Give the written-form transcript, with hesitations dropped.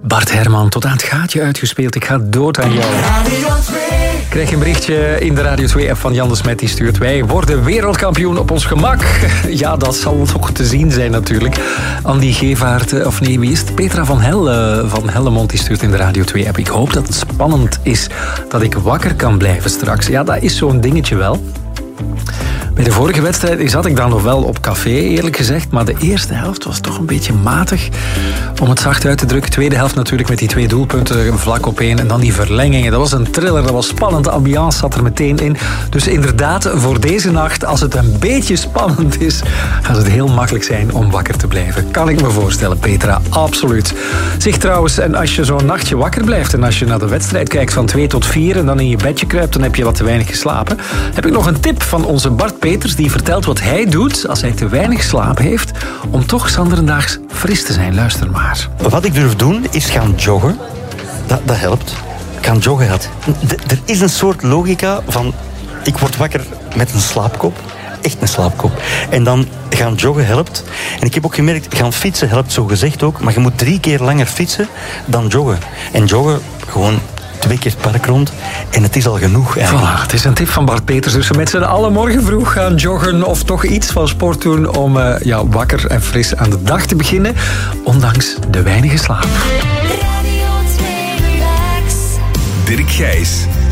Bart Herman, tot aan het gaatje uitgespeeld. Ik ga dood aan jou. Ik krijg een berichtje in de Radio 2-app van Jan de Smet. Die stuurt: wij worden wereldkampioen op ons gemak. Ja, dat zal nog te zien zijn natuurlijk. Andy Gevaert, of nee, wie is het? Petra van Hellemond, die stuurt in de Radio 2-app. Ik hoop dat het spannend is dat ik wakker kan blijven straks. Ja, dat is zo'n dingetje wel. Bij de vorige wedstrijd zat ik dan nog wel op café, eerlijk gezegd. Maar de eerste helft was toch een beetje matig, om het zacht uit te drukken. Tweede helft natuurlijk met die 2 doelpunten vlak op 1. En dan die verlengingen. Dat was een thriller, dat was spannend. De ambiance zat er meteen in. Dus inderdaad, voor deze nacht, als het een beetje spannend is, gaat het heel makkelijk zijn om wakker te blijven. Kan ik me voorstellen, Petra. Absoluut. Zeg trouwens, en als je zo'n nachtje wakker blijft en als je naar de wedstrijd kijkt van 2 tot 4 en dan in je bedje kruipt, dan heb je wat te weinig geslapen. Heb ik nog een tip van onze Bart Peters, die vertelt wat hij doet als hij te weinig slaap heeft om toch zanderendaags fris te zijn. Luister maar. Wat ik durf doen is gaan joggen. Dat helpt. Gaan joggen helpt. Er is een soort logica van: ik word wakker met een slaapkop. Echt een slaapkop. En dan gaan joggen helpt. En ik heb ook gemerkt, gaan fietsen helpt zo gezegd ook. Maar je moet 3 keer langer fietsen dan joggen. En joggen gewoon 2 keer het park rond. En het is al genoeg eigenlijk. Voilà, het is een tip van Bart Peters. Dus we met z'n allen morgen vroeg gaan joggen of toch iets van sport doen om wakker en fris aan de dag te beginnen. Ondanks de weinige slaap. Dirk Gijs.